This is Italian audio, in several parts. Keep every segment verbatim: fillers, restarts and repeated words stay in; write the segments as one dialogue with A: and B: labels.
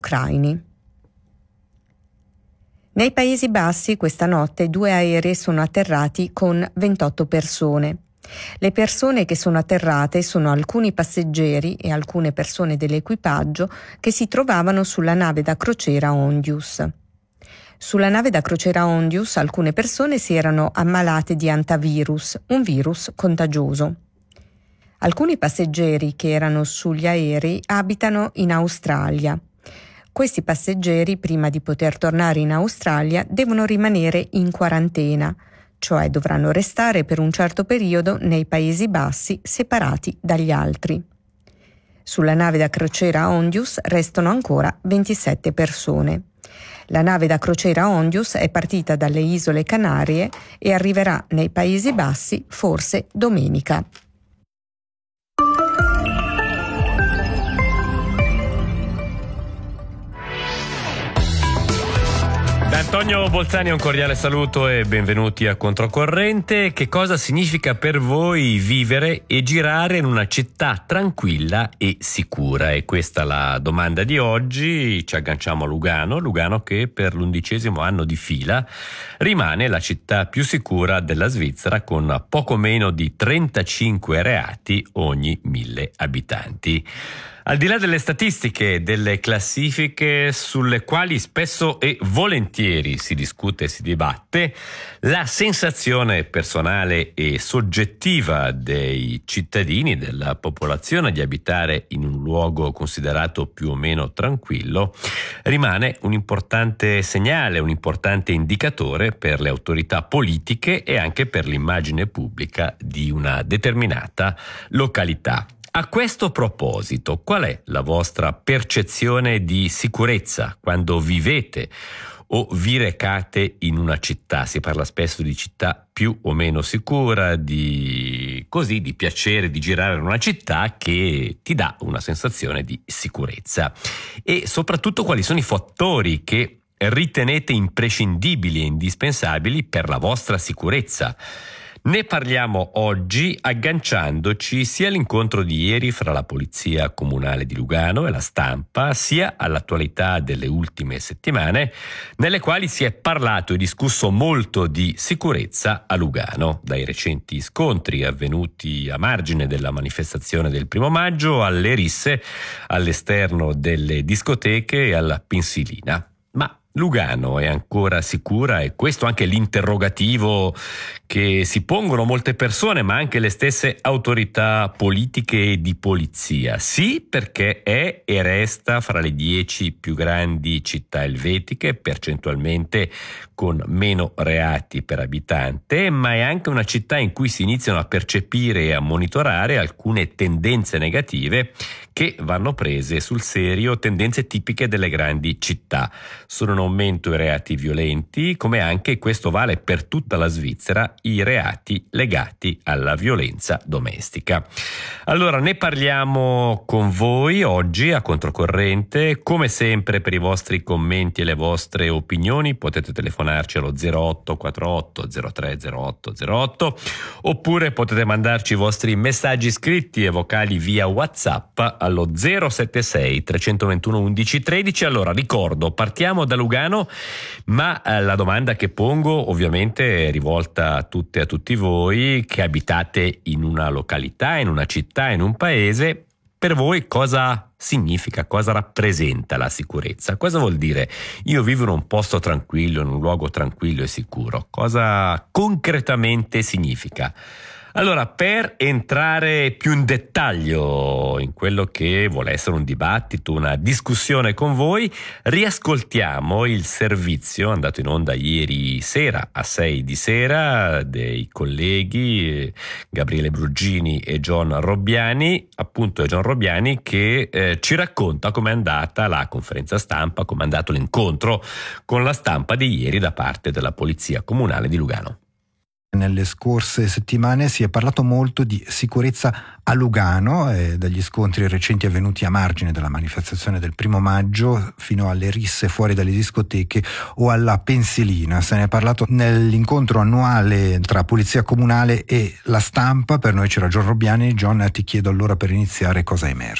A: ucraini. Nei Paesi Bassi questa notte due aerei sono atterrati con ventotto persone. Le persone che sono atterrate sono alcuni passeggeri e alcune persone dell'equipaggio che si trovavano sulla nave da crociera Ondius. Sulla nave da crociera Ondius alcune persone si erano ammalate di antavirus, un virus contagioso. Alcuni passeggeri che erano sugli aerei abitano in Australia. Questi passeggeri, prima di poter tornare in Australia, devono rimanere in quarantena, cioè dovranno restare per un certo periodo nei Paesi Bassi separati dagli altri. Sulla nave da crociera Ondius restano ancora ventisette persone. La nave da crociera Ondius è partita dalle Isole Canarie e arriverà nei Paesi Bassi forse domenica.
B: Da Antonio Bolzani un cordiale saluto e benvenuti a Controcorrente. Che cosa significa per voi vivere e girare in una città tranquilla e sicura? E questa è la domanda di oggi. Ci agganciamo a Lugano, Lugano che per l'undicesimo anno di fila rimane la città più sicura della Svizzera, con poco meno di trentacinque reati ogni mille abitanti. Al di là delle statistiche, delle classifiche sulle quali spesso e volentieri si discute e si dibatte, la sensazione personale e soggettiva dei cittadini, della popolazione di abitare in un luogo considerato più o meno tranquillo rimane un importante segnale, un importante indicatore per le autorità politiche e anche per l'immagine pubblica di una determinata località. A questo proposito, qual è la vostra percezione di sicurezza quando vivete o vi recate in una città? Si parla spesso di città più o meno sicura, di così di piacere di girare in una città che ti dà una sensazione di sicurezza. E soprattutto quali sono i fattori che ritenete imprescindibili e indispensabili per la vostra sicurezza? Ne parliamo oggi agganciandoci sia all'incontro di ieri fra la Polizia Comunale di Lugano e la stampa, sia all'attualità delle ultime settimane, nelle quali si è parlato e discusso molto di sicurezza a Lugano, dai recenti scontri avvenuti a margine della manifestazione del primo maggio alle risse all'esterno delle discoteche e alla pensilina. Ma Lugano è ancora sicura? E questo anche l'interrogativo che si pongono molte persone, ma anche le stesse autorità politiche e di polizia. Sì, perché è e resta fra le dieci più grandi città elvetiche, percentualmente con meno reati per abitante, ma è anche una città in cui si iniziano a percepire e a monitorare alcune tendenze negative che vanno prese sul serio, tendenze tipiche delle grandi città. Sono in aumento i reati violenti, come anche, questo vale per tutta la Svizzera, i reati legati alla violenza domestica. Allora ne parliamo con voi oggi a Controcorrente. Come sempre, per i vostri commenti e le vostre opinioni potete telefonarci allo zero otto quattro zero tre zero otto zero otto oppure potete mandarci i vostri messaggi scritti e vocali via WhatsApp allo zero sette sei tre due uno uno uno tredici. Allora ricordo, partiamo da Lugano, ma eh, la domanda che pongo ovviamente è rivolta a tutte e a tutti voi che abitate in una località, in una città, in un paese. Per voi cosa significa, cosa rappresenta la sicurezza? Cosa vuol dire io vivo in un posto tranquillo, in un luogo tranquillo e sicuro? Cosa concretamente significa? Allora, per entrare più in dettaglio in quello che vuole essere un dibattito, una discussione con voi, riascoltiamo il servizio andato in onda ieri sera a sei di sera dei colleghi Gabriele Bruggini e John Robbiani, appunto John Robbiani, che eh, ci racconta com'è andata la conferenza stampa, com'è andato l'incontro con la stampa di ieri da parte della Polizia Comunale di Lugano.
C: Nelle scorse settimane si è parlato molto di sicurezza a Lugano, eh, dagli scontri recenti avvenuti a margine della manifestazione del primo maggio fino alle risse fuori dalle discoteche o alla pensilina. Se ne è parlato nell'incontro annuale tra Polizia Comunale e la stampa. Per noi c'era John Robbiani. John, ti chiedo allora per iniziare cosa è emerso.
B: È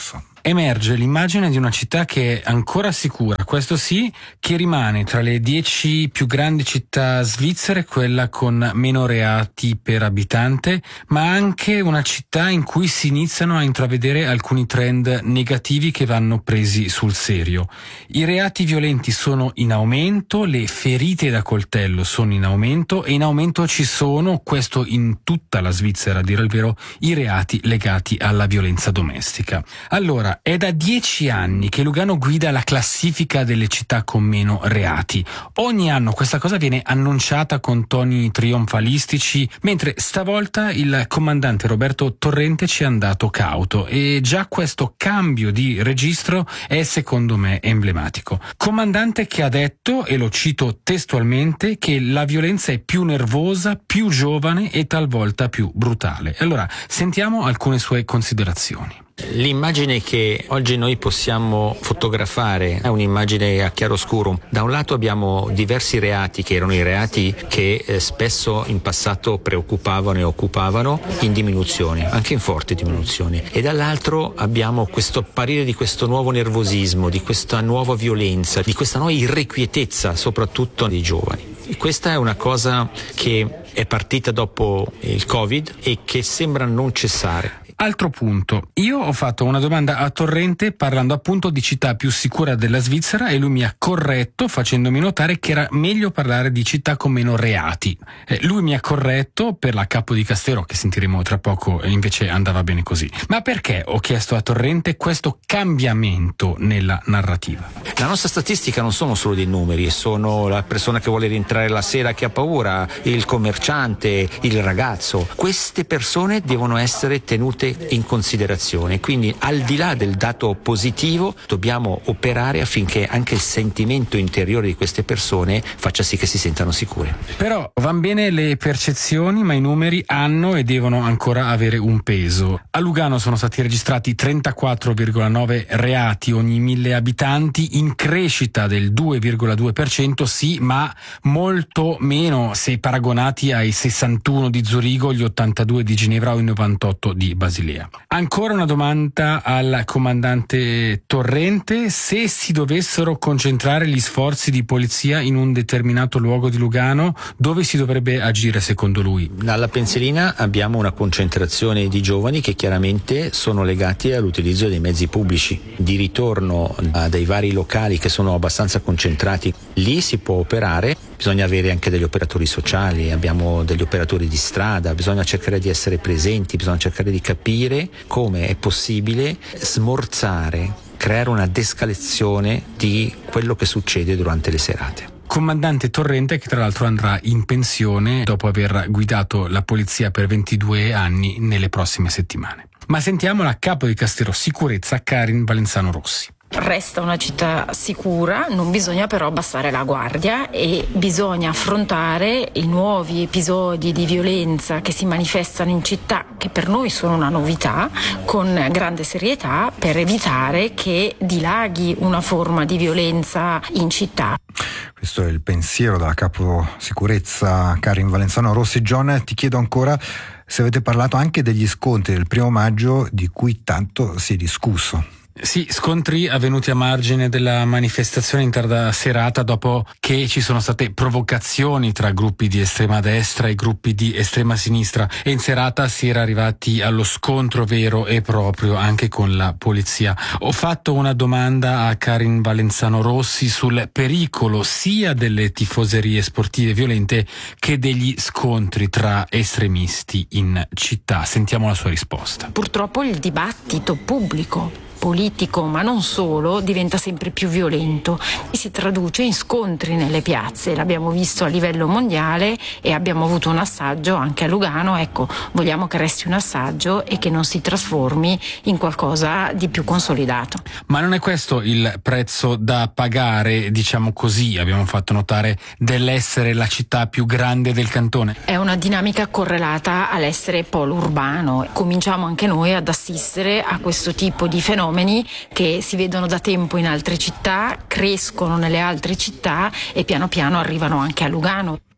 D: emerge l'immagine di una città che è ancora sicura, questo sì, che rimane tra le dieci più grandi città svizzere quella con meno reati per abitante, ma anche una città in cui si iniziano a intravedere alcuni trend negativi che vanno presi sul serio. I reati violenti sono in aumento, le ferite da coltello sono in aumento e in aumento ci sono, questo in tutta la Svizzera a dire il vero, i reati legati alla violenza domestica. Allora, è da dieci anni che Lugano guida la classifica delle città con meno reati. Ogni anno questa cosa viene annunciata con toni trionfalistici, mentre stavolta il comandante Roberto Torrente ci è andato cauto e già questo cambio di registro è secondo me emblematico. Comandante che ha detto, e lo cito testualmente, che la violenza è più nervosa, più giovane e talvolta più brutale. Allora, sentiamo alcune sue considerazioni.
E: L'immagine che oggi noi possiamo fotografare è un'immagine a chiaroscuro. Da un lato abbiamo diversi reati che erano i reati che eh, spesso in passato preoccupavano e occupavano, in diminuzione, anche in forte diminuzione, e dall'altro abbiamo questo apparire di questo nuovo nervosismo, di questa nuova violenza, di questa nuova irrequietezza soprattutto dei giovani. E questa è una cosa che è partita dopo il Covid e che sembra non cessare.
D: Altro punto, io ho fatto una domanda a Torrente parlando appunto di città più sicura della Svizzera e lui mi ha corretto facendomi notare che era meglio parlare di città con meno reati. Eh, lui mi ha corretto per la Capo di Castello, che sentiremo tra poco, e invece andava bene così. Ma perché, ho chiesto a Torrente, questo cambiamento nella narrativa?
E: La nostra statistica non sono solo dei numeri, sono la persona che vuole rientrare la sera che ha paura, il commerciante, il ragazzo. Queste persone devono essere tenute in considerazione, quindi al di là del dato positivo dobbiamo operare affinché anche il sentimento interiore di queste persone faccia sì che si sentano sicure.
D: Però van bene le percezioni, ma i numeri hanno e devono ancora avere un peso. A Lugano sono stati registrati trentaquattro virgola nove reati ogni mille abitanti, in crescita del due virgola due per cento, sì, ma molto meno se paragonati ai sessantuno di Zurigo, gli ottantadue di Ginevra o i novantotto di Basilea. Ancora una domanda al comandante Torrente: se si dovessero concentrare gli sforzi di polizia in un determinato luogo di Lugano, dove si dovrebbe agire secondo lui?
E: Alla Pensilina abbiamo una concentrazione di giovani che chiaramente sono legati all'utilizzo dei mezzi pubblici. Di ritorno dai vari locali che sono abbastanza concentrati, lì si può operare, bisogna avere anche degli operatori sociali, abbiamo degli operatori di strada, bisogna cercare di essere presenti, bisogna cercare di capire come è possibile smorzare, creare una descalazione di quello che succede durante le serate.
D: Comandante Torrente, che tra l'altro andrà in pensione dopo aver guidato la polizia per ventidue anni nelle prossime settimane. Ma sentiamo la Capo di Castello Sicurezza Karin Valenzano Rossi.
F: Resta una città sicura, non bisogna però abbassare la guardia e bisogna affrontare i nuovi episodi di violenza che si manifestano in città, che per noi sono una novità, con grande serietà per evitare che dilaghi una forma di violenza in città.
C: Questo è il pensiero della Capo Sicurezza Karin Valenzano Rossi. John, ti chiedo ancora se avete parlato anche degli scontri del primo maggio di cui tanto si è discusso.
D: Sì, scontri avvenuti a margine della manifestazione in tarda serata dopo che ci sono state provocazioni tra gruppi di estrema destra e gruppi di estrema sinistra, e in serata si era arrivati allo scontro vero e proprio anche con la polizia. Ho fatto una domanda a Karin Valenzano Rossi sul pericolo sia delle tifoserie sportive violente che degli scontri tra estremisti in città. Sentiamo la sua risposta.
F: Purtroppo il dibattito pubblico, politico, ma non solo, diventa sempre più violento e si traduce in scontri nelle piazze. L'abbiamo visto a livello mondiale e abbiamo avuto un assaggio anche a Lugano. Ecco, vogliamo che resti un assaggio e che non si trasformi in qualcosa di più consolidato.
D: Ma non è questo il prezzo da pagare, diciamo così, abbiamo fatto notare, dell'essere la città più grande del cantone?
F: È una dinamica correlata all'essere polo urbano. Cominciamo anche noi ad assistere a questo tipo di fenomeni che si vedono da tempo in altre città, crescono nelle altre città e piano piano arrivano anche a Lugano.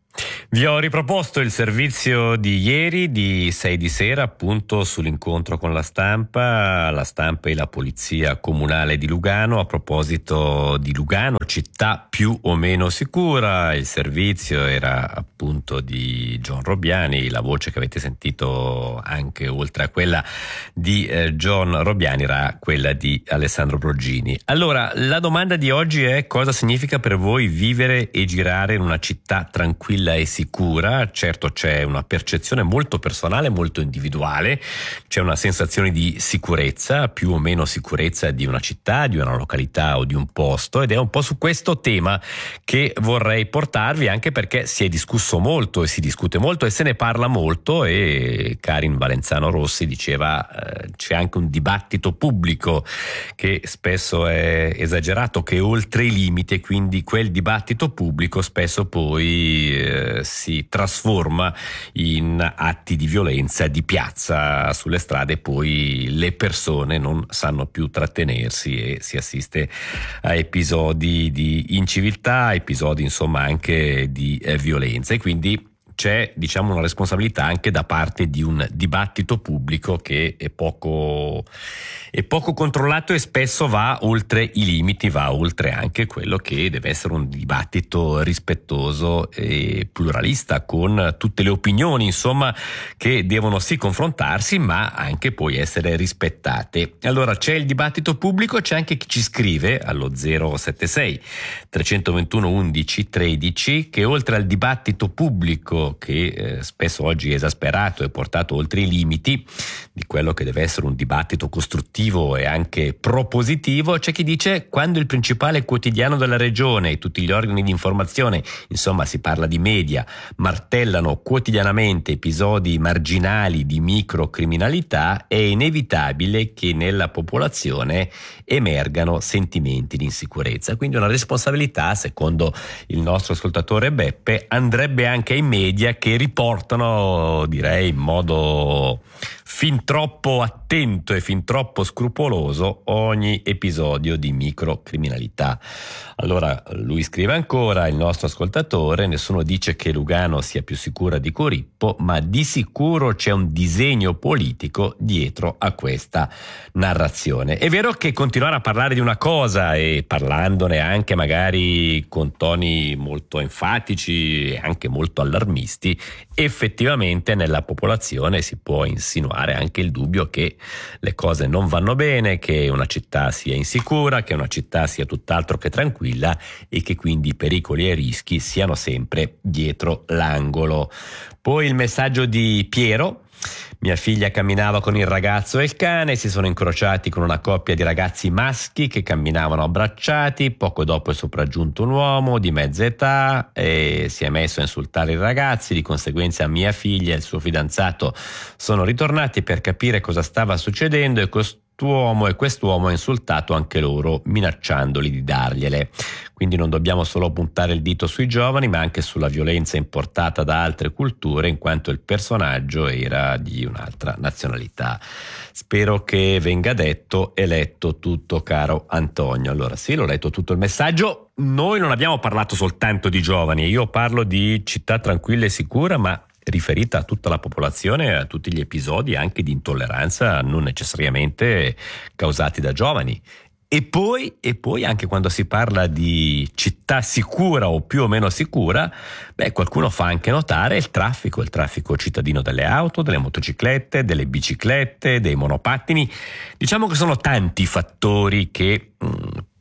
B: Vi ho riproposto il servizio di ieri di sei di sera, appunto sull'incontro con la stampa, la stampa e la polizia comunale di Lugano, a proposito di Lugano, città più o meno sicura. Il servizio era appunto di John Robbiani, la voce che avete sentito anche oltre a quella di eh, John Robbiani era quella di Alessandro Broggini. Allora, la domanda di oggi è: cosa significa per voi vivere e girare in una città tranquilla e sicura? Sicura. Certo, c'è una percezione molto personale, molto individuale, c'è una sensazione di sicurezza, più o meno sicurezza di una città, di una località o di un posto, ed è un po' su questo tema che vorrei portarvi, anche perché si è discusso molto e si discute molto e se ne parla molto, e Karin Valenzano Rossi diceva eh, c'è anche un dibattito pubblico che spesso è esagerato, che è oltre i limiti, e quindi quel dibattito pubblico spesso poi eh, si trasforma in atti di violenza di piazza sulle strade, poi le persone non sanno più trattenersi e si assiste a episodi di inciviltà, episodi insomma anche di eh, violenza, e quindi c'è, diciamo, una responsabilità anche da parte di un dibattito pubblico che è poco, è poco controllato e spesso va oltre i limiti, va oltre anche quello che deve essere un dibattito rispettoso e pluralista, con tutte le opinioni, insomma, che devono sì confrontarsi, ma anche poi essere rispettate. Allora, c'è il dibattito pubblico, c'è anche chi ci scrive allo zero sette sei trecentoventuno undici tredici che oltre al dibattito pubblico, che eh, spesso oggi è esasperato e portato oltre i limiti di quello che deve essere un dibattito costruttivo e anche propositivo, c'è chi dice: quando il principale quotidiano della regione e tutti gli organi di informazione, insomma si parla di media, martellano quotidianamente episodi marginali di microcriminalità, è inevitabile che nella popolazione emergano sentimenti di insicurezza. Quindi una responsabilità, secondo il nostro ascoltatore Beppe, andrebbe anche ai media, che riportano, direi in modo fin troppo attento e fin troppo scrupoloso, ogni episodio di microcriminalità. Allora lui scrive ancora, il nostro ascoltatore: nessuno dice che Lugano sia più sicura di Corippo, ma di sicuro c'è un disegno politico dietro a questa narrazione. È vero che continuare a parlare di una cosa, e parlandone anche magari con toni molto enfatici e anche molto allarmisti, effettivamente nella popolazione si può insinuare anche il dubbio che le cose non vanno bene, che una città sia insicura, che una città sia tutt'altro che tranquilla, e che quindi i pericoli e i rischi siano sempre dietro l'angolo. Poi il messaggio di Piero: mia figlia camminava con il ragazzo e il cane, si sono incrociati con una coppia di ragazzi maschi che camminavano abbracciati, poco dopo è sopraggiunto un uomo di mezza età e si è messo a insultare i ragazzi, di conseguenza mia figlia e il suo fidanzato sono ritornati per capire cosa stava succedendo, e quest'uomo e quest'uomo ha insultato anche loro, minacciandoli di dargliele. Quindi non dobbiamo solo puntare il dito sui giovani, ma anche sulla violenza importata da altre culture, in quanto il personaggio era di un'altra nazionalità. Spero che venga detto e letto tutto, caro Antonio. Allora sì, l'ho letto tutto il messaggio. Noi non abbiamo parlato soltanto di giovani, io parlo di città tranquilla e sicura, ma riferita a tutta la popolazione, a tutti gli episodi anche di intolleranza non necessariamente causati da giovani. E poi, e poi anche quando si parla di città sicura o più o meno sicura, beh, qualcuno fa anche notare il traffico, il traffico cittadino delle auto, delle motociclette, delle biciclette, dei monopattini. Diciamo che sono tanti fattori che mh,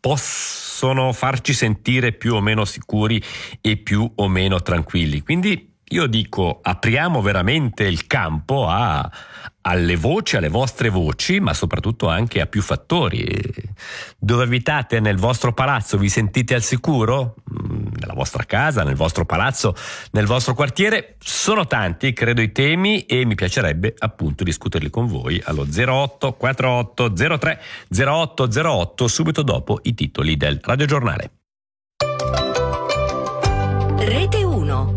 B: possono farci sentire più o meno sicuri e più o meno tranquilli. Quindi io dico, apriamo veramente il campo a, alle voci, alle vostre voci, ma soprattutto anche a più fattori. Dove abitate? Nel vostro palazzo vi sentite al sicuro? Nella vostra casa, nel vostro palazzo, nel vostro quartiere? Sono tanti, credo, i temi, e mi piacerebbe appunto discuterli con voi allo zero otto quarantotto zero tre zero otto zero otto, subito dopo i titoli del radiogiornale.
G: Rete uno.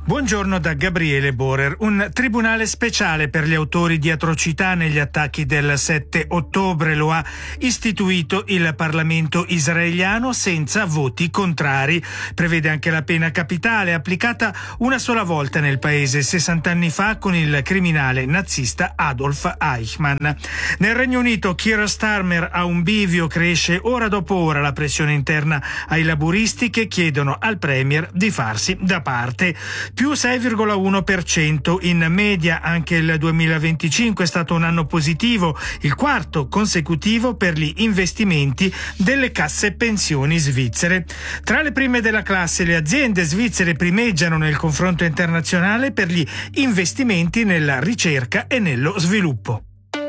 H: Buongiorno da Gabriele Borer. Un tribunale speciale per gli autori di atrocità negli attacchi del sette ottobre lo ha istituito il Parlamento israeliano senza voti contrari. Prevede anche la pena capitale applicata una sola volta nel paese, sessanta anni fa, con il criminale nazista Adolf Eichmann. Nel Regno Unito Keir Starmer ha un bivio, cresce ora dopo ora la pressione interna ai laburisti che chiedono al Premier di farsi da parte. Più sei virgola uno per cento in media. Anche il duemilaventicinque è stato un anno positivo, il quarto consecutivo per gli investimenti delle casse pensioni svizzere. Tra le prime della classe, le aziende svizzere primeggiano nel confronto internazionale per gli investimenti nella ricerca e nello sviluppo.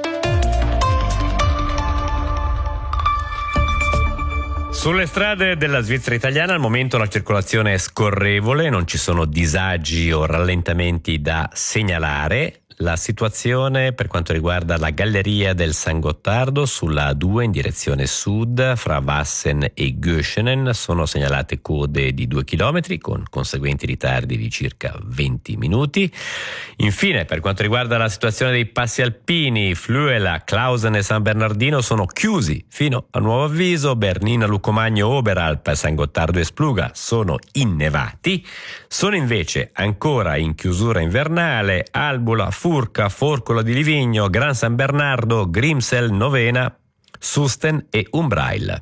B: Sulle strade della Svizzera italiana al momento la circolazione è scorrevole, non ci sono disagi o rallentamenti da segnalare. La situazione per quanto riguarda la galleria del San Gottardo sulla A due in direzione sud fra Wassen e Göschenen sono segnalate code di due chilometri con conseguenti ritardi di circa venti minuti. Infine, per quanto riguarda la situazione dei passi alpini, Fluela, Clausen e San Bernardino sono chiusi fino a nuovo avviso. Bernina, Lucomagno, Oberalp, San Gottardo e Spluga sono innevati. Sono invece ancora in chiusura invernale Albula, Furca, Forcola di Livigno, Gran San Bernardo, Grimsel, Novena, Susten e Umbrail.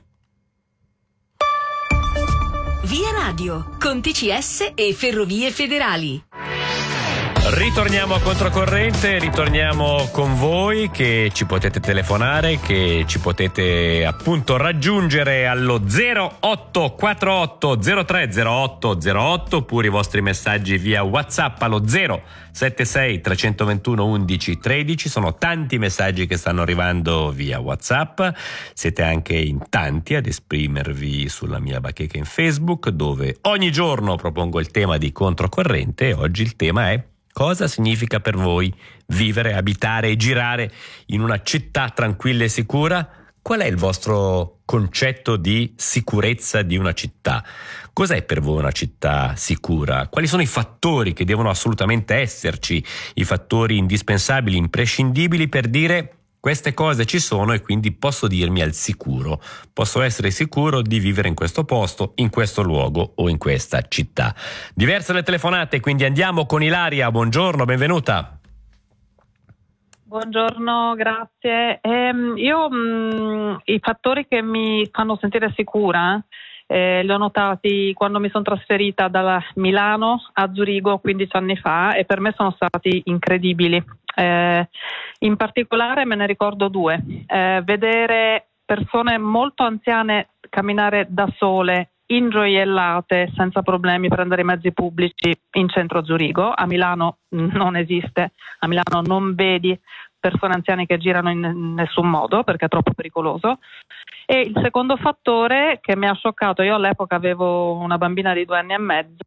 G: Via Radio, con T C S e Ferrovie Federali.
B: Ritorniamo a Controcorrente, ritorniamo con voi che ci potete telefonare, che ci potete appunto raggiungere allo zero otto quattro otto zero tre zero otto zero otto oppure i vostri messaggi via WhatsApp allo zero sette sei tre due uno undici tredici. Sono tanti messaggi che stanno arrivando via WhatsApp, siete anche in tanti ad esprimervi sulla mia bacheca in Facebook dove ogni giorno propongo il tema di Controcorrente e oggi il tema è: cosa significa per voi vivere, abitare e girare in una città tranquilla e sicura? Qual è il vostro concetto di sicurezza di una città? Cos'è per voi una città sicura? Quali sono i fattori che devono assolutamente esserci, i fattori indispensabili, imprescindibili per dire queste cose ci sono e quindi posso dirmi al sicuro, posso essere sicuro di vivere in questo posto, in questo luogo o in questa città. Diverse le telefonate, quindi andiamo con Ilaria. Buongiorno, benvenuta.
I: Buongiorno, grazie. Ehm, io mh, i fattori che mi fanno sentire sicura eh, li ho notati quando mi sono trasferita da Milano a Zurigo quindici anni fa e per me sono stati incredibili. Eh, in particolare me ne ricordo due. Eh, vedere persone molto anziane camminare da sole, ingioiellate, senza problemi, prendere i mezzi pubblici in centro a Zurigo. A Milano non esiste, a Milano non vedi persone anziane che girano in nessun modo perché è troppo pericoloso. E il secondo fattore che mi ha scioccato, io all'epoca avevo una bambina di due anni e mezzo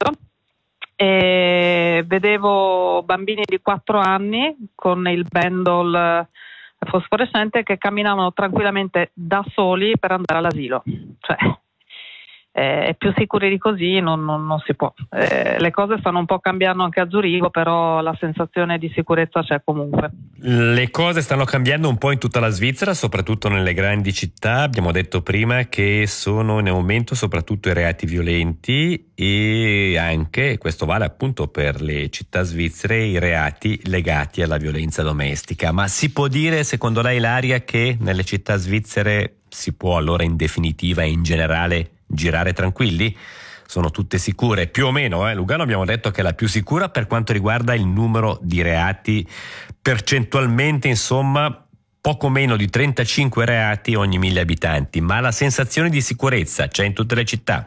I: e vedevo bambini di quattro anni con il bundle fosforescente che camminavano tranquillamente da soli per andare all'asilo. Cioè, eh, più sicuri di così non, non, non si può. Eh, le cose stanno un po' cambiando anche a Zurigo, però la sensazione di sicurezza c'è comunque.
B: Le cose stanno cambiando un po' in tutta la Svizzera, soprattutto nelle grandi città. Abbiamo detto prima che sono in aumento soprattutto i reati violenti e anche, questo vale appunto per le città svizzere, i reati legati alla violenza domestica. Ma si può dire, secondo lei, Ilaria, che nelle città svizzere si può allora in definitiva e in generale girare tranquilli? Sono tutte sicure, più o meno. Eh? Lugano abbiamo detto che è la più sicura per quanto riguarda il numero di reati, percentualmente insomma poco meno di trentacinque reati ogni mille abitanti, ma la sensazione di sicurezza c'è in tutte le città?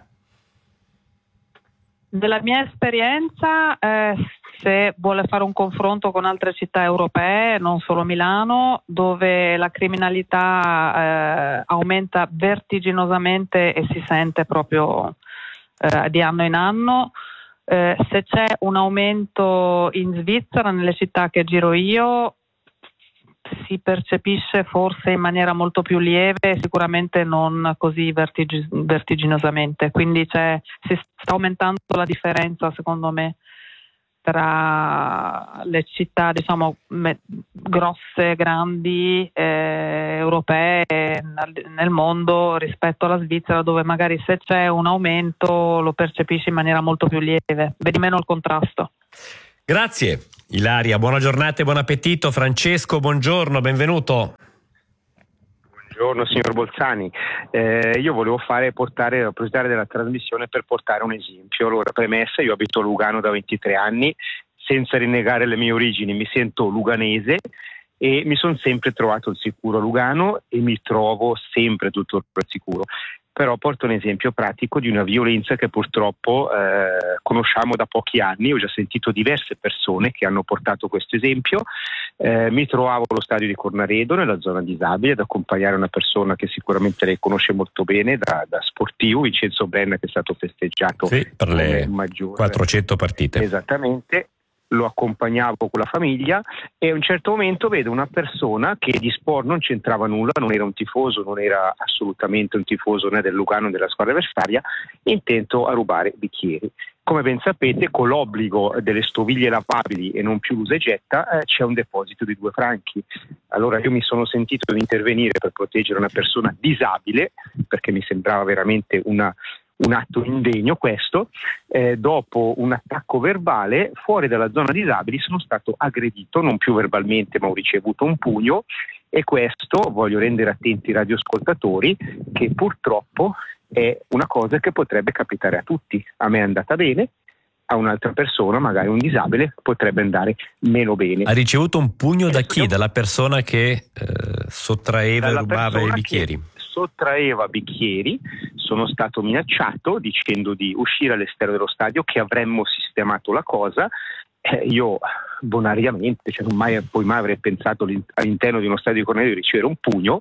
I: Della mia esperienza, eh, se vuole fare un confronto con altre città europee, non solo Milano, dove la criminalità eh, aumenta vertiginosamente e si sente proprio eh, di anno in anno, eh, se c'è un aumento in Svizzera, nelle città che giro io, si percepisce forse in maniera molto più lieve, sicuramente non così vertig- vertiginosamente, quindi c'è, si sta aumentando la differenza secondo me tra le città, diciamo, me, grosse, grandi, eh, europee nel, nel mondo rispetto alla Svizzera, dove magari se c'è un aumento lo percepisci in maniera molto più lieve, vedi meno il contrasto.
B: Grazie Ilaria, buona giornata e buon appetito. Francesco, buongiorno, benvenuto.
J: Buongiorno signor Bolzani, eh, io volevo fare portare approfittare della trasmissione per portare un esempio. Allora, premessa, io abito a Lugano da ventitré anni, senza rinnegare le mie origini, mi sento luganese e mi sono sempre trovato al sicuro a Lugano e mi trovo sempre tuttora al sicuro. Però porto un esempio pratico di una violenza che purtroppo eh, conosciamo da pochi anni. Ho già sentito diverse persone che hanno portato questo esempio. Eh, mi trovavo allo stadio di Cornaredo, nella zona disabile, ad accompagnare una persona che sicuramente lei conosce molto bene da, da sportivo, Vincenzo Brenna, che è stato festeggiato
B: sì, per le
J: maggiore.
B: quattrocento partite.
J: Esattamente. Lo accompagnavo con la famiglia e a un certo momento vedo una persona che di sport non c'entrava nulla, non era un tifoso, non era assolutamente un tifoso né del Lugano né della squadra avversaria, intento a rubare bicchieri. Come ben sapete, con l'obbligo delle stoviglie lavabili e non più usa e getta, eh, c'è un deposito di due franchi. Allora io mi sono sentito di intervenire per proteggere una persona disabile, perché mi sembrava veramente una un atto indegno questo. Eh, dopo un attacco verbale, fuori dalla zona disabili sono stato aggredito, non più verbalmente, ma ho ricevuto un pugno, e questo voglio rendere attenti i radioascoltatori che purtroppo è una cosa che potrebbe capitare a tutti. A me è andata bene, a un'altra persona, magari un disabile, potrebbe andare meno bene.
B: Ha ricevuto un pugno da chi? Dalla persona che eh, sottraeva e rubava i bicchieri?
J: Sottraeva bicchieri, sono stato minacciato dicendo di uscire all'esterno dello stadio, che avremmo sistemato la cosa. Eh, io bonariamente, cioè non mai, poi mai avrei pensato all'interno di uno stadio di Cornaredo di ricevere un pugno,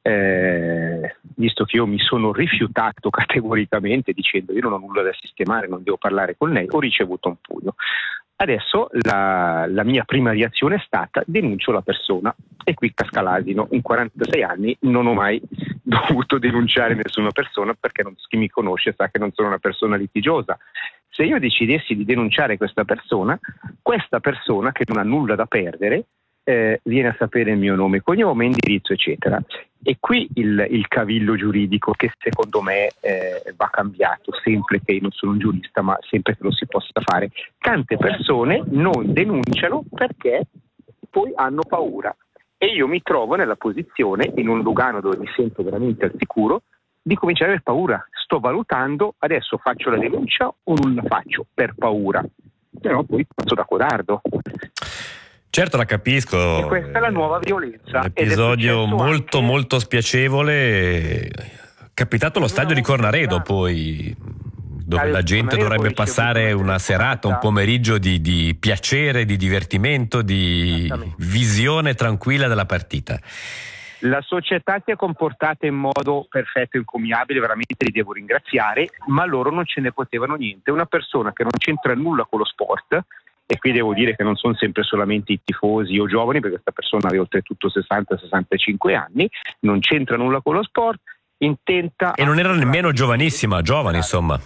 J: eh, visto che io mi sono rifiutato categoricamente dicendo io non ho nulla da sistemare, non devo parlare con lei, ho ricevuto un pugno. Adesso la, la mia prima reazione è stata: denuncio la persona, e qui casca l'asino. In quarantasei anni non ho mai dovuto denunciare nessuna persona, perché non, chi mi conosce sa che non sono una persona litigiosa. Se io decidessi di denunciare questa persona, questa persona che non ha nulla da perdere eh, viene a sapere il mio nome, cognome, indirizzo, eccetera. E qui il, il cavillo giuridico, che secondo me eh, va cambiato, sempre che io non sono un giurista, ma sempre che lo si possa fare. Tante persone non denunciano perché poi hanno paura, e io mi trovo nella posizione, in un Lugano dove mi sento veramente al sicuro, di cominciare a avere paura. Sto valutando, adesso faccio la denuncia o non la faccio per paura, però poi passo da codardo.
B: Certo, la capisco.
J: E questa è la nuova violenza.
B: Un episodio molto
J: anche...
B: molto spiacevole, capitato allo stadio di Cornaredo, poi, dove la gente dovrebbe passare una serata, un pomeriggio di, di piacere, di divertimento, di visione tranquilla della partita.
J: La società si è comportata in modo perfetto e encomiabile, veramente li devo ringraziare, ma loro non ce ne potevano niente. Una persona che non c'entra nulla con lo sport, e qui devo dire che non sono sempre solamente i tifosi o giovani, perché questa persona aveva oltretutto sessanta sessantacinque anni, non c'entra nulla con lo sport, intenta...
B: E non era nemmeno giovanissima, giovane insomma.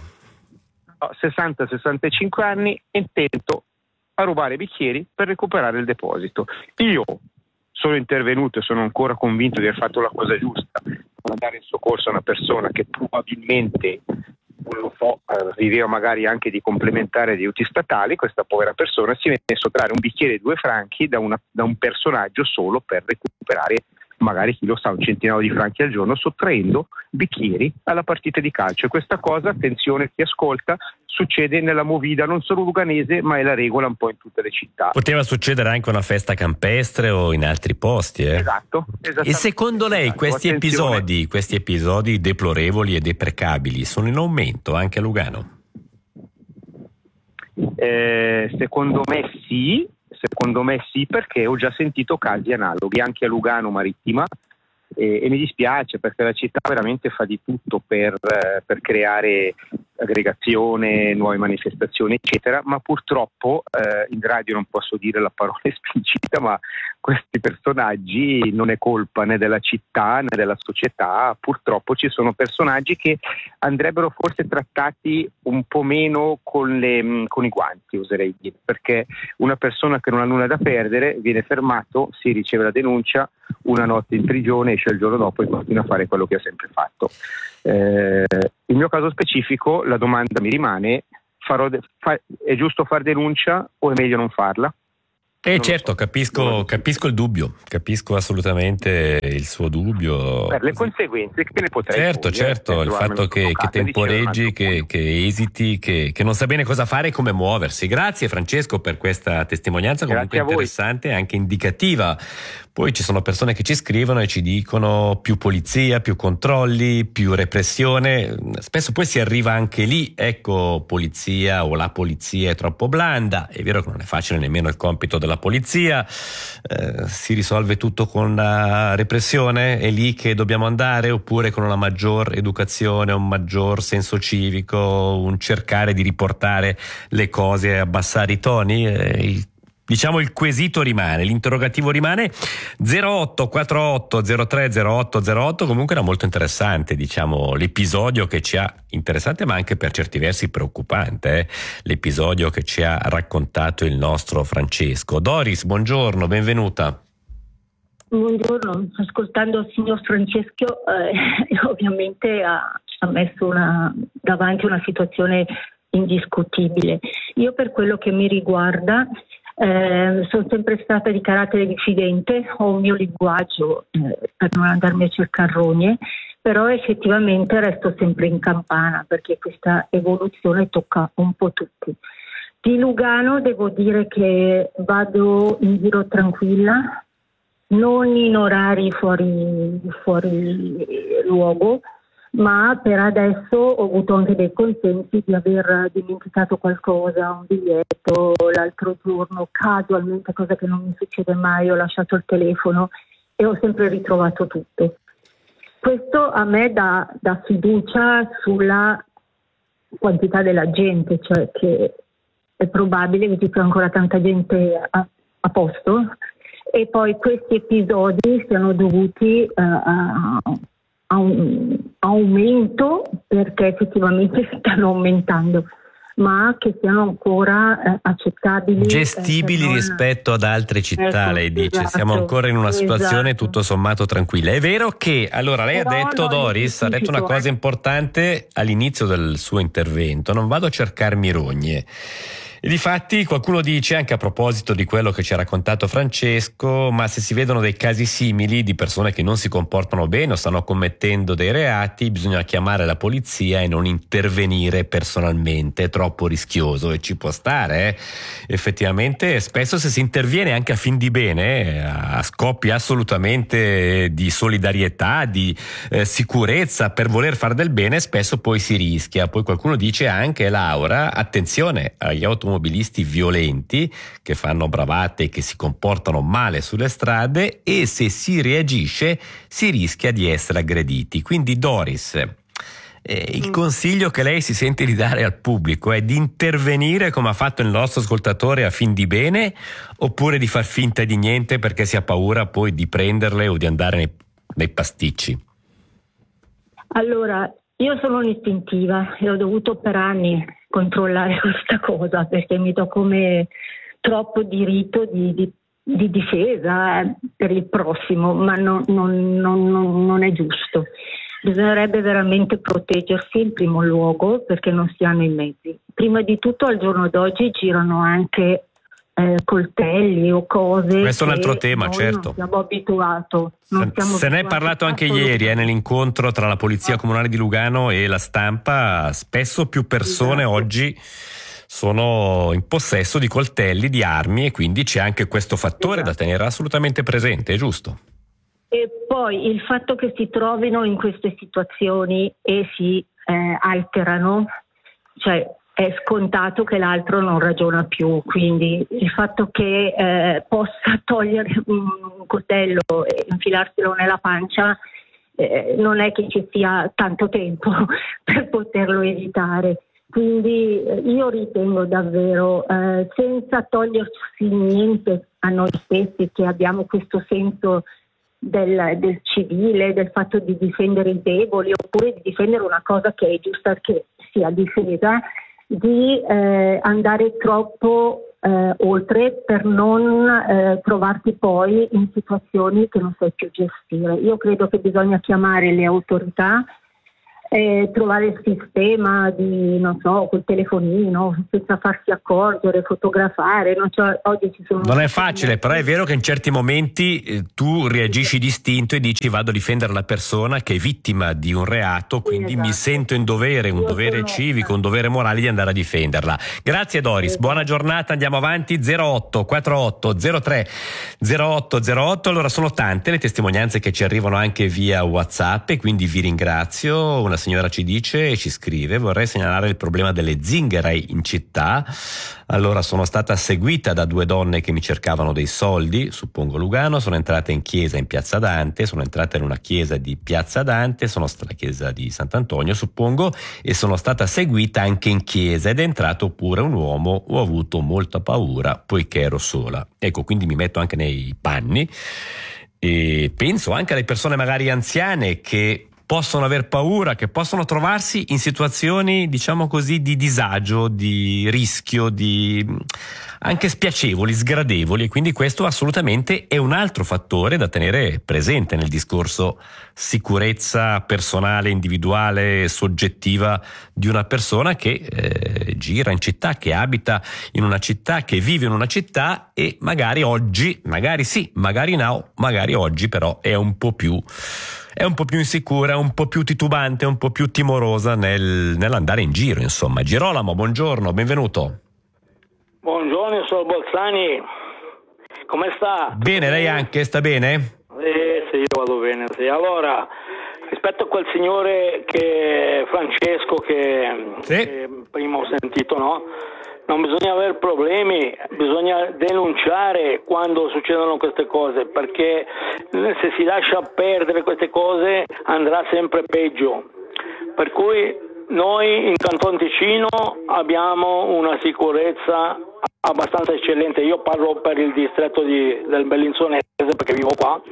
J: sessanta sessantacinque anni, intento a rubare bicchieri per recuperare il deposito. Io sono intervenuto e sono ancora convinto di aver fatto la cosa giusta, a dare il soccorso a una persona che probabilmente, non lo so, viveva magari anche di complementare di aiuti statali. Questa povera persona si venne a sottrarre un bicchiere di due franchi da, una, da un personaggio solo per recuperare magari, chi lo sa, un centinaio di franchi al giorno, sottraendo bicchieri alla partita di calcio. E questa cosa, attenzione chi ascolta, succede nella movida non solo luganese, ma è la regola un po' in tutte le città.
B: Poteva succedere anche una festa campestre o in altri posti, eh?
J: Esatto.
B: E secondo lei esatto. questi attenzione. episodi, questi episodi deplorevoli e deprecabili sono in aumento anche a Lugano?
J: Eh, secondo me sì. Secondo me sì, perché ho già sentito casi analoghi anche a Lugano Marittima, e, e mi dispiace, perché la città veramente fa di tutto per, eh, per creare aggregazione, nuove manifestazioni eccetera, ma purtroppo eh, in radio non posso dire la parola esplicita, ma questi personaggi non è colpa né della città né della società. Purtroppo ci sono personaggi che andrebbero forse trattati un po' meno con, le, con i guanti, oserei dire, perché una persona che non ha nulla da perdere viene fermato, si riceve la denuncia, una notte in prigione, esce il giorno dopo e continua a fare quello che ha sempre fatto. Eh, il mio caso specifico, la domanda mi rimane: farò de- fa- è giusto far denuncia o è meglio non farla?
B: Eh certo, capisco, capisco il dubbio, capisco assolutamente il suo dubbio.
J: Per le conseguenze che ne potrei
B: Certo,
J: togliere,
B: certo, il fatto che, che temporeggi, che, che esiti, che, che non sa bene cosa fare e come muoversi. Grazie Francesco per questa testimonianza comunque interessante e anche indicativa. Poi ci sono persone che ci scrivono e ci dicono più polizia, più controlli, più repressione. Spesso poi si arriva anche lì, ecco, polizia o la polizia è troppo blanda. È vero che non è facile nemmeno il compito della polizia, eh, si risolve tutto con la repressione, è lì che dobbiamo andare, oppure con una maggior educazione, un maggior senso civico, un cercare di riportare le cose e abbassare i toni? Eh, il Diciamo il quesito rimane, l'interrogativo rimane. Zero otto quattro zero tre zero otto zero otto, comunque era molto interessante, diciamo, l'episodio che ci ha interessante ma anche per certi versi preoccupante, eh? l'episodio che ci ha raccontato il nostro Francesco. Doris, buongiorno, benvenuta.
K: Buongiorno, ascoltando il signor Francesco eh, ovviamente ha, ha messo una, davanti una situazione indiscutibile. Io per quello che mi riguarda Eh, sono sempre stata di carattere diffidente, ho un mio linguaggio eh, per non andarmi a cercare rogne, però effettivamente resto sempre in campana perché questa evoluzione tocca un po' tutti. Di Lugano devo dire che vado in giro tranquilla, non in orari fuori, fuori luogo, ma per adesso ho avuto anche dei consensi di aver dimenticato qualcosa, un biglietto, l'altro giorno casualmente, cosa che non mi succede mai, ho lasciato il telefono e ho sempre ritrovato tutto. Questo a me dà, dà fiducia sulla quantità della gente, cioè che è probabile che ci sia ancora tanta gente a, a posto e poi questi episodi siano dovuti uh, a a un aumento, perché effettivamente stanno aumentando, ma che siano ancora eh, accettabili,
B: gestibili eh, non... rispetto ad altre città, ecco, lei dice, esatto, siamo ancora in una situazione esatto. tutto sommato tranquilla. È vero che, allora lei Però ha detto, Doris, ha detto una cosa importante all'inizio del suo intervento: non vado a cercarmi rogne. E difatti qualcuno dice, anche a proposito di quello che ci ha raccontato Francesco, ma se si vedono dei casi simili di persone che non si comportano bene o stanno commettendo dei reati, bisogna chiamare la polizia e non intervenire personalmente, è troppo rischioso. E ci può stare, eh? Effettivamente spesso se si interviene anche a fin di bene, a scopi assolutamente di solidarietà, di eh, sicurezza, per voler fare del bene, spesso poi si rischia. Poi qualcuno dice anche, Laura, attenzione agli automobilisti automobilisti violenti che fanno bravate e che si comportano male sulle strade, e se si reagisce si rischia di essere aggrediti. Quindi Doris, eh, il consiglio che lei si sente di dare al pubblico è di intervenire come ha fatto il nostro ascoltatore a fin di bene, oppure di far finta di niente perché si ha paura poi di prenderle o di andare nei, nei pasticci?
K: Allora, io sono un'istintiva e ho dovuto per anni controllare questa cosa perché mi do come troppo diritto di, di, di difesa eh, per il prossimo, ma non, non, non, non è giusto. Bisognerebbe veramente proteggersi in primo luogo perché non si hanno i mezzi. Prima di tutto al giorno d'oggi girano anche eh, coltelli o cose.
B: Questo è un altro tema,
K: noi
B: certo.
K: Non siamo abituato. Non
B: se
K: siamo
B: se ne è parlato anche ieri eh, nell'incontro tra la Polizia Comunale di Lugano e la stampa. Spesso più persone esatto. oggi sono in possesso di coltelli, di armi, e quindi c'è anche questo fattore esatto. da tenere assolutamente presente, è giusto?
K: E poi il fatto che si trovino in queste situazioni e si eh, alterano, cioè è scontato che l'altro non ragiona più, quindi il fatto che eh, possa togliere un coltello e infilarselo nella pancia eh, non è che ci sia tanto tempo per poterlo evitare. Quindi eh, io ritengo davvero, eh, senza toglierci niente a noi stessi, che abbiamo questo senso del, del civile, del fatto di difendere i deboli, oppure di difendere una cosa che è giusta che sia difesa, di eh, andare troppo eh, oltre per non eh, trovarti poi in situazioni che non sai più gestire. Io credo che bisogna chiamare le autorità, Eh, trovare il sistema di, non so, col telefonino senza farsi accorgere, fotografare. Non, cioè, oggi ci sono
B: non è facile, però è vero che in certi momenti eh, tu reagisci distinto e dici vado a difendere la persona che è vittima di un reato, quindi esatto. mi sento in dovere, un Io dovere sono... civico, un dovere morale di andare a difenderla. Grazie Doris, esatto. Buona giornata, andiamo avanti. Zero otto quarantotto zero tre zero otto zero otto. Allora, sono tante le testimonianze che ci arrivano anche via WhatsApp e quindi vi ringrazio. Una signora ci dice e ci scrive: vorrei segnalare il problema delle zingare in città. Allora, sono stata seguita da due donne che mi cercavano dei soldi, suppongo Lugano, sono entrata in chiesa in Piazza Dante, sono entrata in una chiesa di Piazza Dante, sono stata alla chiesa di Sant'Antonio, suppongo, e sono stata seguita anche in chiesa ed è entrato pure un uomo. Ho avuto molta paura poiché ero sola. Ecco, quindi mi metto anche nei panni e penso anche alle persone magari anziane che possono aver paura, che possono trovarsi in situazioni, diciamo così, di disagio, di rischio, di anche spiacevoli, sgradevoli, e quindi questo assolutamente è un altro fattore da tenere presente nel discorso sicurezza personale, individuale, soggettiva di una persona che eh, gira in città, che abita in una città, che vive in una città e magari oggi, magari sì, magari no, magari oggi però è un po' più è un po' più insicura, un po' più titubante, un po' più timorosa nel, nell'andare in giro, insomma. Girolamo, buongiorno, benvenuto.
L: Buongiorno, sono Bolzani. Come sta?
B: Bene, lei anche, sta bene?
L: Eh, sì, io vado bene, sì. Allora, rispetto a quel signore che Francesco che, sì. che prima ho sentito, no? Non bisogna avere problemi, bisogna denunciare quando succedono queste cose, perché se si lascia perdere queste cose andrà sempre peggio. Per cui noi in Canton Ticino abbiamo una sicurezza abbastanza eccellente. Io parlo per il distretto di, del Bellinzonese perché vivo qua.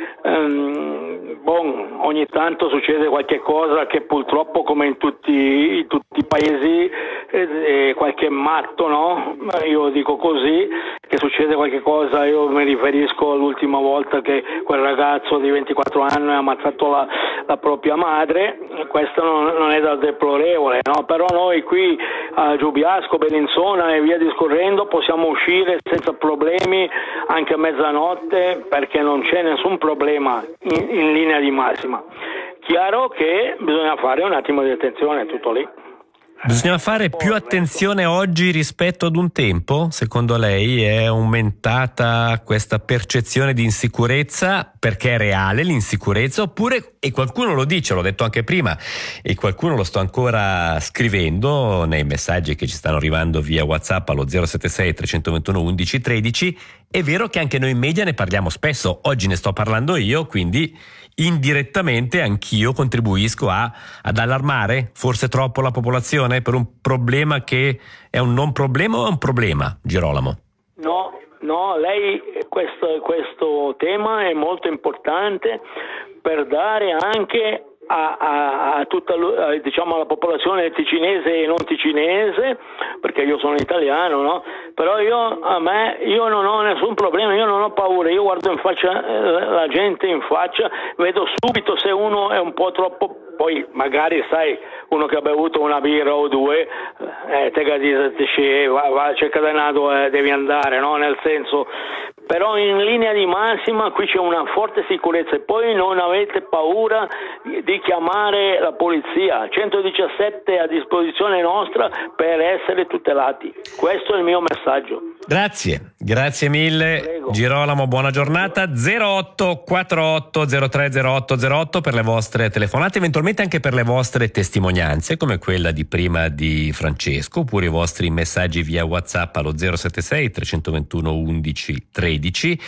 L: Um, bon, ogni tanto succede qualche cosa che purtroppo, come in tutti, in tutti i paesi, eh, eh, qualche matto, no? Io dico così, che succede qualche cosa. Io mi riferisco all'ultima volta che quel ragazzo di ventiquattro anni ha ammazzato la, la propria madre. Questo non, non è da deplorevole, no? Però noi qui a Giubiasco, Bellinzona e via discorrendo possiamo uscire senza problemi anche a mezzanotte, perché non c'è nessun problema in, in linea di massima. Chiaro che bisogna fare un attimo di attenzione, tutto lì.
B: Bisogna fare più attenzione oggi rispetto ad un tempo? Secondo lei è aumentata questa percezione di insicurezza perché è reale l'insicurezza, oppure, e qualcuno lo dice, l'ho detto anche prima, e qualcuno lo sto ancora scrivendo nei messaggi che ci stanno arrivando via WhatsApp allo zero sette sei tre due uno undici tredici, è vero che anche noi in media ne parliamo spesso, oggi ne sto parlando io, quindi indirettamente anch'io contribuisco a, ad allarmare forse troppo la popolazione per un problema che è un non problema o è un problema, Girolamo?
L: No, no, lei questo, questo tema è molto importante per dare anche a, a, a tutta a, diciamo alla popolazione ticinese e non ticinese, perché io sono italiano, no? Però io a me io non ho nessun problema, io non ho paura, io guardo in faccia eh, la gente in faccia, vedo subito se uno è un po' troppo, poi magari sai, uno che ha bevuto una birra o due, eh, te che dice va, va cerca di nato, eh, devi andare, no? Nel senso, però in linea di massima qui c'è una forte sicurezza e poi non avete paura di chiamare la polizia, centodiciassette a disposizione nostra per essere tutelati. Questo è il mio messaggio.
B: Grazie, grazie mille. Prego. Girolamo, buona giornata. zero otto quarantotto zero tre zero otto zero otto per le vostre telefonate, eventualmente anche per le vostre testimonianze come quella di prima di Francesco, oppure i vostri messaggi via WhatsApp allo zero sette sei tre due uno undici tredici.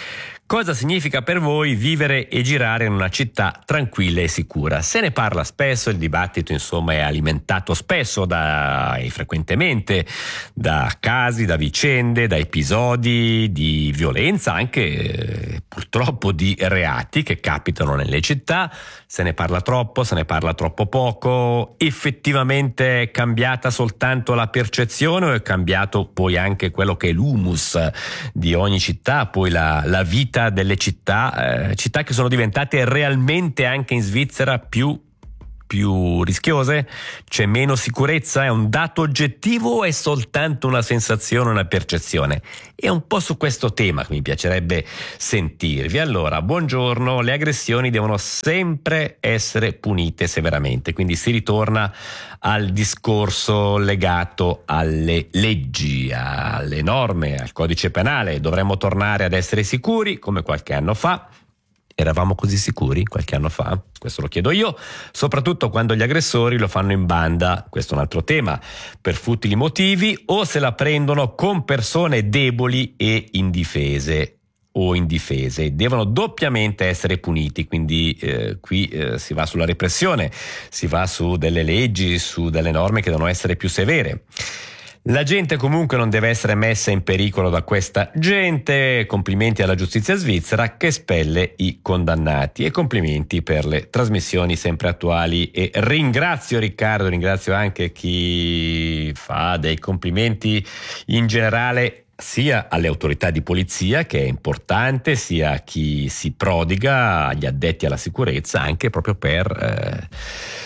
B: Cosa significa per voi vivere e girare in una città tranquilla e sicura? Se ne parla spesso, il dibattito insomma è alimentato spesso da, e frequentemente da casi, da vicende, da episodi di violenza, anche eh, purtroppo di reati che capitano nelle città. Se ne parla troppo, se ne parla troppo poco. Effettivamente è cambiata soltanto la percezione o è cambiato poi anche quello che è l'humus di ogni città, poi la, la vita delle città, eh, città che sono diventate realmente anche in Svizzera più più rischiose? C'è meno sicurezza? È un dato oggettivo o è soltanto una sensazione, una percezione? È un po' su questo tema che mi piacerebbe sentirvi. Allora, buongiorno. Le aggressioni devono sempre essere punite severamente, quindi si ritorna al discorso legato alle leggi, alle norme, al codice penale. Dovremmo tornare ad essere sicuri come qualche anno fa. Eravamo così sicuri qualche anno fa? Questo lo chiedo io, soprattutto quando gli aggressori lo fanno in banda, questo è un altro tema, per futili motivi o se la prendono con persone deboli e indifese o indifese. Devono doppiamente essere puniti, quindi eh, qui eh, si va sulla repressione, si va su delle leggi, su delle norme che devono essere più severe. La gente comunque non deve essere messa in pericolo da questa gente. Complimenti alla giustizia svizzera che espelle i condannati e complimenti per le trasmissioni sempre attuali. E ringrazio Riccardo, ringrazio anche chi fa dei complimenti in generale sia alle autorità di polizia, che è importante, sia a chi si prodiga, agli addetti alla sicurezza, anche proprio per... Eh,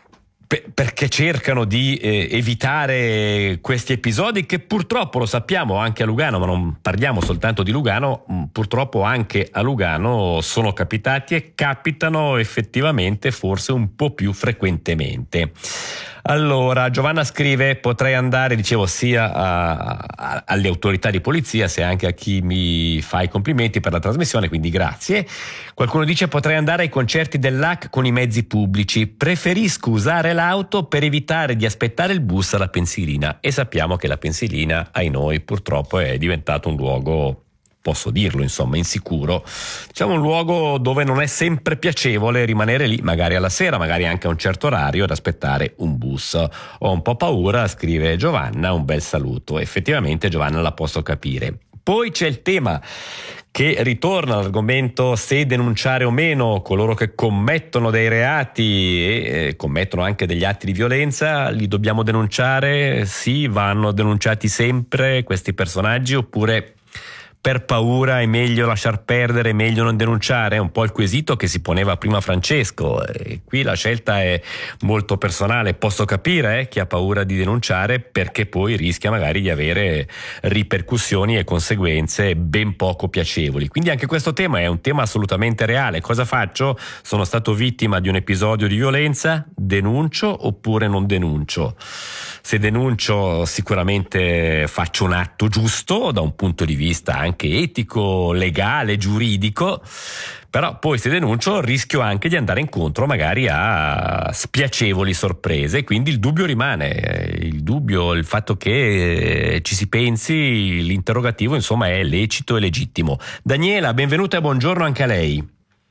B: perché cercano di eh, evitare questi episodi che purtroppo, lo sappiamo anche a Lugano, ma non parliamo soltanto di Lugano, mh, purtroppo anche a Lugano sono capitati e capitano effettivamente forse un po' più frequentemente. Allora, Giovanna scrive: potrei andare, dicevo, sia a, a, alle autorità di polizia sia anche a chi mi fa i complimenti per la trasmissione, quindi grazie. Qualcuno dice: potrei andare ai concerti dell'A C con i mezzi pubblici, preferisco usare l'auto per evitare di aspettare il bus alla pensilina, e sappiamo che la pensilina, ai noi, purtroppo è diventato un luogo, posso dirlo insomma, insicuro, diciamo un luogo dove non è sempre piacevole rimanere lì, magari alla sera, magari anche a un certo orario, ad aspettare un bus. Ho un po' paura, scrive Giovanna, un bel saluto. Effettivamente Giovanna la posso capire. Poi c'è il tema che ritorna all'argomento se denunciare o meno coloro che commettono dei reati e eh, commettono anche degli atti di violenza. Li dobbiamo denunciare? Sì, vanno denunciati sempre questi personaggi, oppure per paura è meglio lasciar perdere, è meglio non denunciare? È un po' il quesito che si poneva prima Francesco, e qui la scelta è molto personale. Posso capire eh, chi ha paura di denunciare, perché poi rischia magari di avere ripercussioni e conseguenze ben poco piacevoli. Quindi anche questo tema è un tema assolutamente reale. Cosa faccio? Sono stato vittima di un episodio di violenza? Denuncio oppure non denuncio? Se denuncio sicuramente faccio un atto giusto da un punto di vista anche etico, legale, giuridico, però poi se denuncio rischio anche di andare incontro magari a spiacevoli sorprese, quindi il dubbio rimane, il dubbio, il fatto che ci si pensi, l'interrogativo insomma è lecito e legittimo. Daniela, benvenuta e buongiorno anche a lei.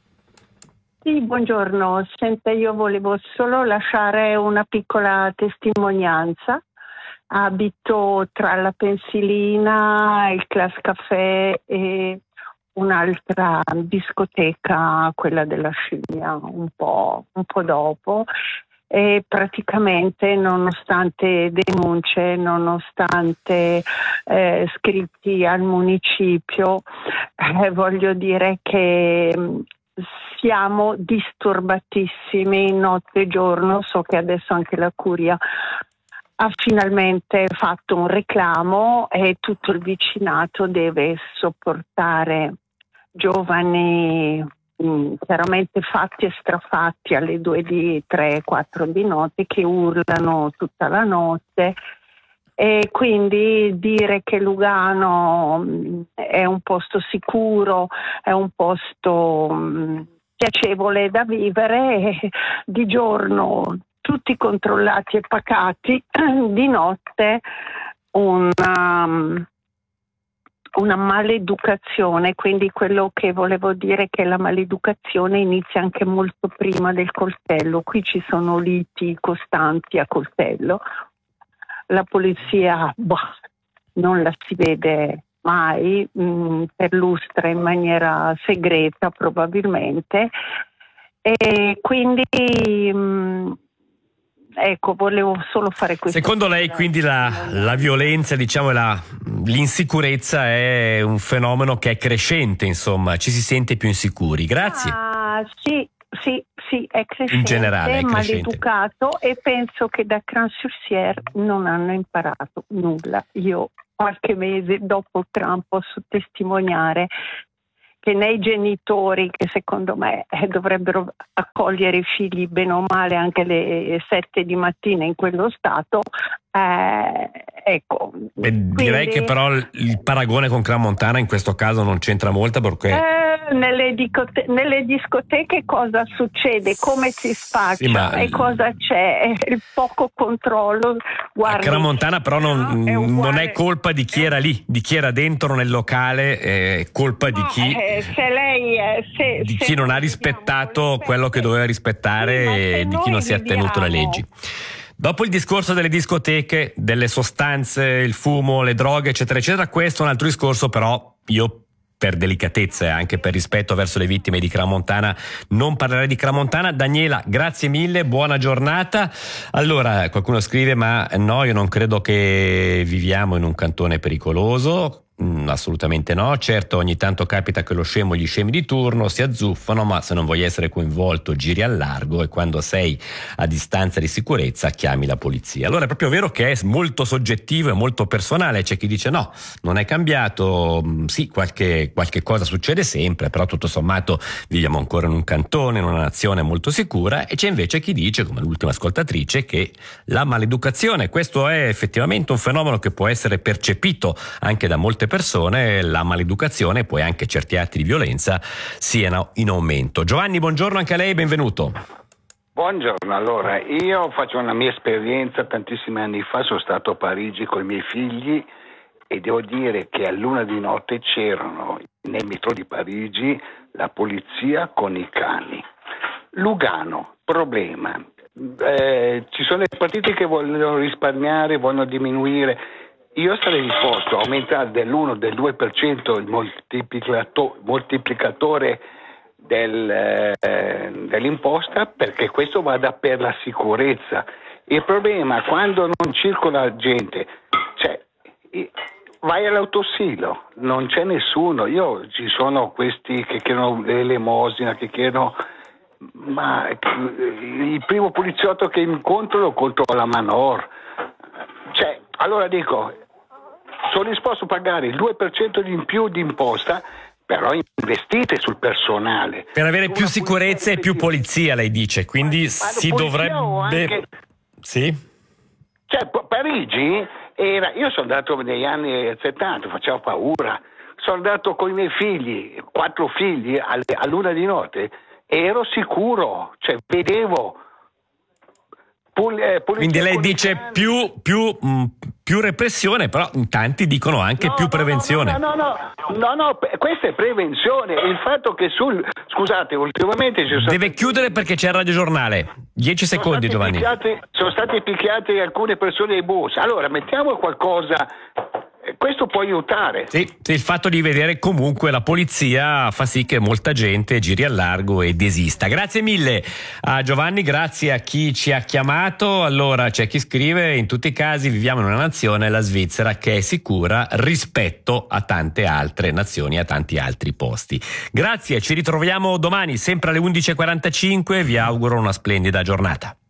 M: Sì, buongiorno. Senta, io volevo solo lasciare una piccola testimonianza. Abito tra la Pensilina, il Class Café e un'altra discoteca, quella della Scimmia, un po', un po' dopo. E praticamente, nonostante denunce, nonostante eh, scritti al municipio, eh, voglio dire che siamo disturbatissimi notte e giorno. So che adesso anche la Curia ha finalmente fatto un reclamo e tutto il vicinato deve sopportare giovani mh, chiaramente fatti e strafatti alle due di tre, quattro di notte, che urlano tutta la notte. E quindi dire che Lugano è un posto sicuro, è un posto mh, piacevole da vivere, e di giorno tutti controllati e pacati, di notte una, una maleducazione, quindi quello che volevo dire è che la maleducazione inizia anche molto prima del coltello. Qui ci sono liti costanti a coltello, la polizia boh, non la si vede mai, mh, perlustra in maniera segreta probabilmente, e quindi mh, ecco, volevo solo fare questo.
B: Secondo lei quindi la, la violenza, diciamo, la, l'insicurezza è un fenomeno che è crescente, insomma, ci si sente più insicuri. Grazie.
M: Ah, sì, sì, sì, è crescente,
B: in generale, è
M: maleducato, e penso che da Cran-sur-Sier non hanno imparato nulla. Io qualche mese dopo Trump posso testimoniare che nei genitori, che secondo me eh, dovrebbero accogliere i figli bene o male anche alle sette di mattina in quello stato, eh, ecco.
B: Beh, direi
M: quindi,
B: che però il, il paragone con Crans-Montana in questo caso non c'entra molto, perché
M: eh, nelle, dicote- nelle discoteche cosa succede, come si spaccia,
B: sì, ma
M: e cosa c'è, il poco controllo. Guardi,
B: Crans-Montana però non,
M: è
B: non è colpa di chi era lì, di chi era dentro nel locale, è colpa di chi,
M: eh, se lei, eh, se,
B: di
M: se
B: chi non ha rispettato quello che doveva rispettare,
M: sì,
B: e di chi non si è attenuto alle
M: viviamo...
B: leggi. Dopo il discorso delle discoteche, delle sostanze, il fumo, le droghe, eccetera, eccetera, questo è un altro discorso, però io, per delicatezza e anche per rispetto verso le vittime di Crans-Montana, non parlerei di Crans-Montana. Daniela, grazie mille, buona giornata. Allora, qualcuno scrive, ma no, io non credo che viviamo in un cantone pericoloso. Mm, assolutamente no. Certo, ogni tanto capita che lo scemo e gli scemi di turno si azzuffano, ma se non vuoi essere coinvolto giri al largo, e quando sei a distanza di sicurezza chiami la polizia. Allora è proprio vero che è molto soggettivo e molto personale. C'è chi dice no, non è cambiato, mm, sì, qualche, qualche cosa succede sempre, però tutto sommato viviamo ancora in un cantone, in una nazione molto sicura. E c'è invece chi dice, come l'ultima ascoltatrice, che la maleducazione, questo è effettivamente un fenomeno che può essere percepito anche da molte persone, la maleducazione e poi anche certi atti di violenza siano in aumento. Giovanni, buongiorno anche a lei, benvenuto.
N: Buongiorno, allora io faccio una mia esperienza. Tantissimi anni fa sono stato a Parigi con i miei figli e devo dire che a luna di notte c'erano nel metro di Parigi la polizia con i cani. Lugano, problema, eh, ci sono le partite che vogliono risparmiare, vogliono diminuire. Io sarei disposto a aumentare dell'uno, del due per cento il moltiplicato- moltiplicatore del, eh, dell'imposta, perché questo vada per la sicurezza. Il problema quando non circola gente, cioè vai all'autosilo, non c'è nessuno. Io ci sono questi che chiedono l'elemosina, che chiedono, ma il primo poliziotto che incontro lo incontro alla Manor. Cioè, allora dico, sono disposto a pagare il due per cento in più di imposta, però investite sul personale.
B: Per avere più sicurezza e più polizia, lei dice, quindi ma, si dovrebbe... Anche...
N: Sì? Cioè, Parigi era... Io sono andato negli anni settanta, facevo paura. Sono andato con i miei figli, quattro figli, a luna di notte, e ero sicuro, cioè vedevo...
B: Quindi lei dice più, più, mh, più repressione, però tanti dicono anche
N: no,
B: più
N: no,
B: prevenzione.
N: No, no, no, no, no, no, questa è prevenzione. Il fatto che sul... Scusate, ultimamente ci sono
B: Deve
N: stati...
B: chiudere perché c'è il radiogiornale. Dieci secondi, Giovanni.
N: Picchiati, sono stati picchiati alcune persone ai bus. Allora, mettiamo qualcosa... Questo può aiutare.
B: Sì, sì, il fatto di vedere comunque la polizia fa sì che molta gente giri al largo e desista. Grazie mille a Giovanni, grazie a chi ci ha chiamato. Allora c'è chi scrive: in tutti i casi viviamo in una nazione, la Svizzera, che è sicura rispetto a tante altre nazioni, a tanti altri posti. Grazie, ci ritroviamo domani sempre alle undici e quarantacinque, vi auguro una splendida giornata.